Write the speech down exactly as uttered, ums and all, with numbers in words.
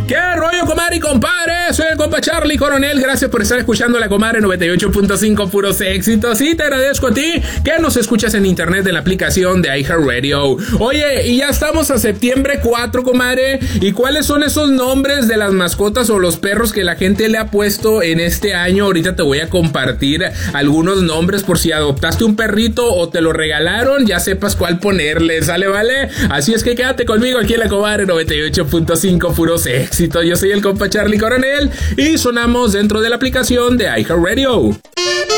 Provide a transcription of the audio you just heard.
¿Qué rollo, comadre y compadre? Soy el compa Charlie Coronel. Gracias por estar escuchando la comadre noventa y ocho punto cinco puros éxitos. Y te agradezco a ti que nos escuchas en internet en la aplicación de iHeartRadio. Oye, y ya estamos a septiembre cuatro, comadre. ¿Y cuáles son esos nombres de las mascotas o los perros que la gente le ha puesto en este año? Ahorita te voy a compartir algunos nombres por si adoptaste un perrito o te lo regalaron, ya sepas cuál ponerle, ¿sale, vale? Así es que quédate conmigo aquí en la comadre noventa y ocho punto cinco puros éxitos. Yo soy el compa Charlie Coronel y sonamos dentro de la aplicación de iHeartRadio.